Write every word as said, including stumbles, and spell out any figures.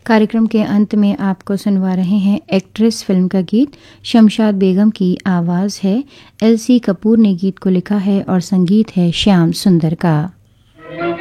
कार्यक्रम के अंत में आपको सुनवा रहे हैं एक्ट्रेस फिल्म का गीत। शमशाद बेगम की आवाज़ है, एल सी कपूर ने गीत को लिखा है और संगीत है श्याम सुंदर का।